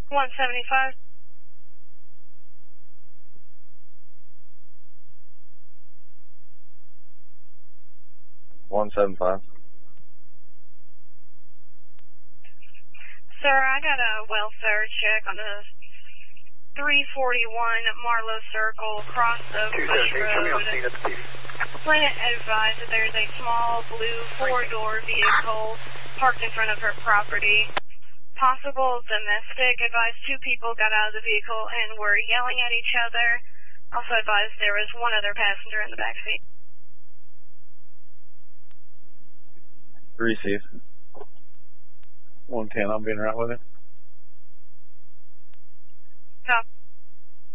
175. Sir, I got a welfare check on the 341 Marlowe Circle, across the Bush Road. Planet advised that there's a small blue four-door vehicle parked in front of her property. Possible domestic. Advised 2 people got out of the vehicle and were yelling at each other. Also advised there was 1 other passenger in the back seat. Receive. 110, I'm being right with it. Copy.